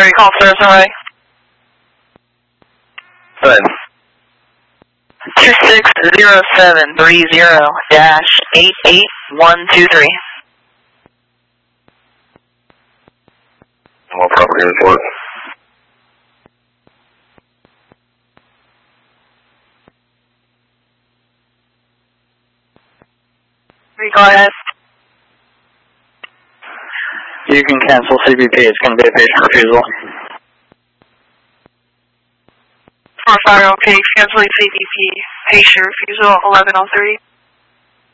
1130, call service away. Go ahead. 260730-88123. What property report? Go ahead. You can cancel CBP. It's going to be a patient refusal. For fire, okay. Canceling CBP. Patient refusal 1103.